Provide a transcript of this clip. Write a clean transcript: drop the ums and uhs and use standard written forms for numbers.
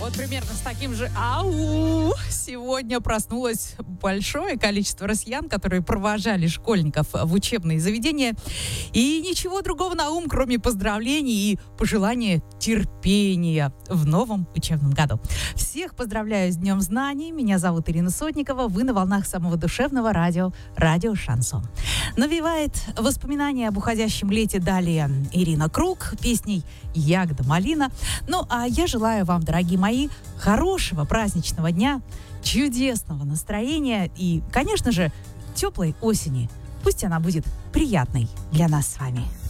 Вот примерно с таким же «ау» сегодня проснулось большое количество россиян, которые провожали школьников в учебные заведения. И ничего другого на ум, кроме поздравлений и пожелания терпения в новом учебном году. Всех поздравляю с Днем знаний. Меня зовут Ирина Сотникова. Вы на волнах самого душевного радио «Шансон». Навевает воспоминания об уходящем лете далее Ирина Круг песней «Ягода малина». Ну, а я желаю вам, дорогие мои, хорошего праздничного дня, чудесного настроения и, конечно же, теплой осени. Пусть она будет приятной для нас с вами.